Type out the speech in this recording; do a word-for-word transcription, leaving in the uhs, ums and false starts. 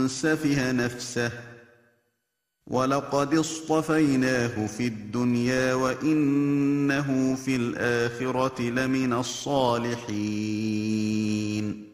سفه نفسه ولقد اصطفيناه في الدنيا وإنه في الآخرة لمن الصالحين